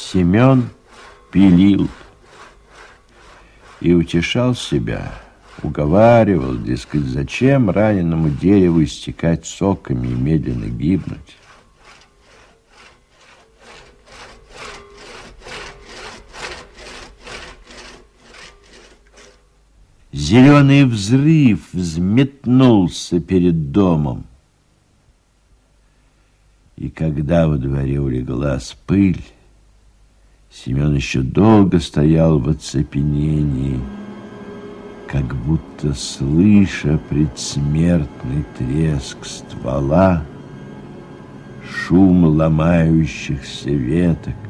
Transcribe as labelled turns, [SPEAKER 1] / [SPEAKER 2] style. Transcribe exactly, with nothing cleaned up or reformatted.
[SPEAKER 1] Семен пилил и утешал себя, уговаривал, дескать, зачем раненому дереву истекать соками и медленно гибнуть. Зеленый взрыв взметнулся перед домом. И когда во дворе улеглась пыль, Семен еще долго стоял в оцепенении, как будто слыша предсмертный треск ствола, шум ломающихся веток,